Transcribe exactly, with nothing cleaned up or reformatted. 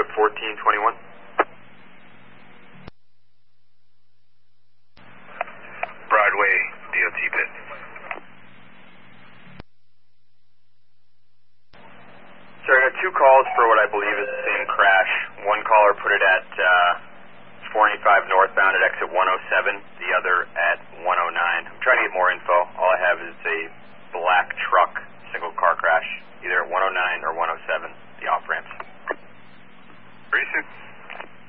fourteen twenty-one. Broadway, D O T pit. Sir, I got two calls for what I believe is the same crash. One caller put it at uh, four eighty-five northbound at exit one oh seven, the other at one oh nine. I'm trying to get more info. All I have